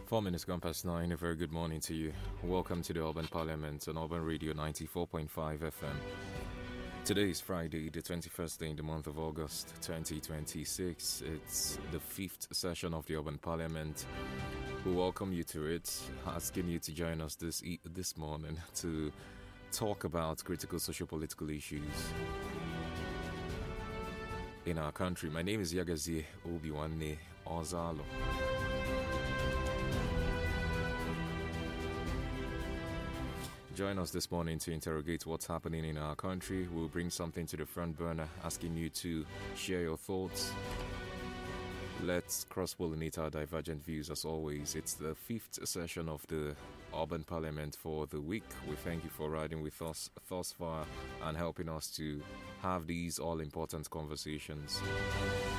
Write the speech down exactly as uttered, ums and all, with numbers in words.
Four minutes gone past nine. A very good morning to you. Welcome to the Urban Parliament on Urban Radio ninety-four point five F M. Today is Friday, the twenty-first day in the month of August twenty twenty-six. It's the fifth session of the Urban Parliament. We welcome you to it, asking you to join us this e- this morning to talk about critical socio-political issues in our country. My name is Yagazie Obiwanne Ozalo. Join us this morning to interrogate what's happening in our country. We'll bring something to the front burner, asking you to share your thoughts. Let's cross-pollinate our divergent views as always. It's the fifth session of the Urban Parliament for the week. We thank you for riding with us thus far and helping us to have these all-important conversations.